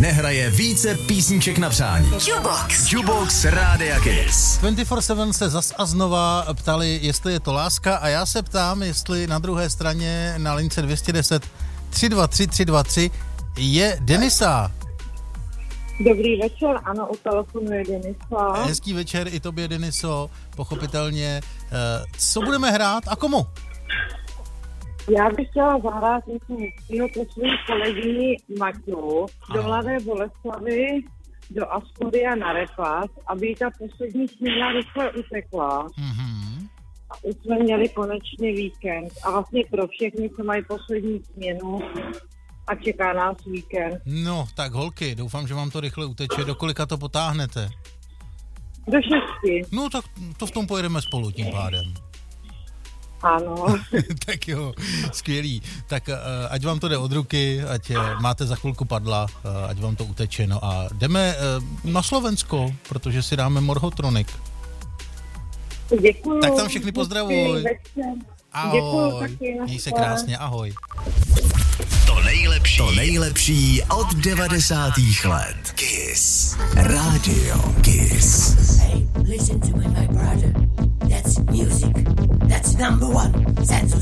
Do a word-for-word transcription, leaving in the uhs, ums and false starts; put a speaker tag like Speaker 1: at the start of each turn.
Speaker 1: nehraje více písniček na přání.
Speaker 2: Jukebox.
Speaker 1: Jukebox Rádia Kiss.
Speaker 3: dvacet čtyři sedm se zas a znova ptali, jestli je to láska, a já se ptám, jestli na druhé straně na lince dvě stě deset tři dva tři tři dva tři je Denisa.
Speaker 4: Dobrý večer, ano, u telefonu je Denisa.
Speaker 3: Hezký večer i tobě, Deniso, pochopitelně. Co budeme hrát a komu?
Speaker 4: Já bych chtěla zahrát něco hezkýho pro svou kolegyni Maťu do Mladé Boleslavy, do Astoria na Repas, aby jí ta poslední směna rychle utekla.
Speaker 3: Mm-hmm.
Speaker 4: A už jsme měli konečně víkend. A vlastně pro všechny, co mají poslední směnu a čeká nás víkend.
Speaker 3: No, tak holky, doufám, že vám to rychle uteče. Do kolika to potáhnete?
Speaker 4: Do šesti.
Speaker 3: No, tak to v tom pojedeme spolu tím pádem.
Speaker 4: Ano.
Speaker 3: Tak jo, skvělý. Tak uh, ať vám to jde od ruky, ať uh, máte za chvilku padla, uh, ať vám to uteče. No a jdeme uh, na Slovensko, protože si dáme Morhotronik.
Speaker 4: Děkuju.
Speaker 3: Tak tam všechny pozdravuj. Ahoj.
Speaker 4: Děkuju taky.
Speaker 3: Měj se krásně, ahoj.
Speaker 1: To nejlepší, to nejlepší od devadesátých let. Kiss. Rádio Kiss.
Speaker 2: Hey, listen to me, my brother. That's music. That's number one. Sensu